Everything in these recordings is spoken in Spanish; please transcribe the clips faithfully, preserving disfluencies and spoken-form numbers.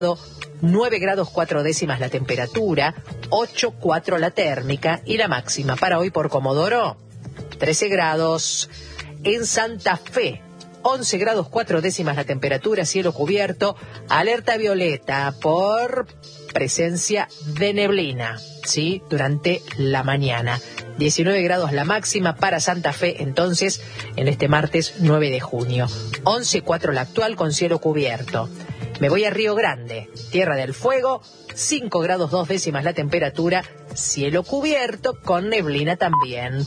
nueve grados cuatro décimas la temperatura, ocho cuatro la térmica y la máxima para hoy por Comodoro, trece grados. En Santa Fe, once grados cuatro décimas la temperatura, cielo cubierto, alerta violeta por presencia de neblina, ¿sí? Durante la mañana. diecinueve grados la máxima para Santa Fe, entonces, en este martes nueve de junio. once cuatro la actual con cielo cubierto. Me voy a Río Grande, Tierra del Fuego, cinco grados dos décimas la temperatura, cielo cubierto con neblina también.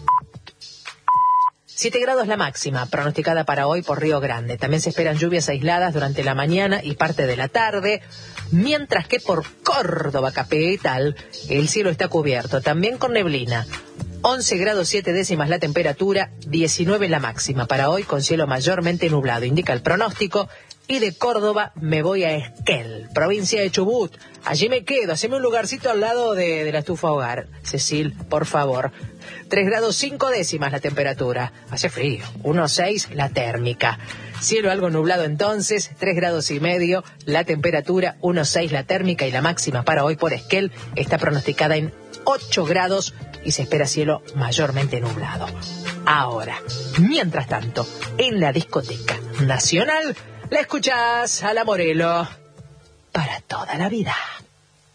siete grados la máxima, pronosticada para hoy por Río Grande. También se esperan lluvias aisladas durante la mañana y parte de la tarde, mientras que por Córdoba capital el cielo está cubierto, también con neblina. once grados siete décimas la temperatura, diecinueve la máxima para hoy con cielo mayormente nublado, indica el pronóstico. Y de Córdoba me voy a Esquel, provincia de Chubut. Allí me quedo, haceme un lugarcito al lado de, de la estufa hogar. Cecil, por favor. tres grados cinco décimas la temperatura. Hace frío. uno seis la térmica. Cielo algo nublado entonces, tres grados y medio la temperatura, uno seis la térmica y la máxima para hoy por Esquel está pronosticada en ocho grados y se espera cielo mayormente nublado. Ahora, mientras tanto, en la discoteca nacional, la escuchás a la Morelo para toda la vida.